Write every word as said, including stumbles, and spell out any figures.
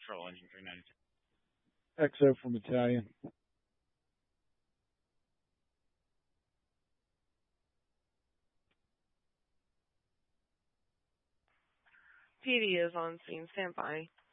Patrol, engine three ninety-two. X O from Italian. P D is on scene. Stand by.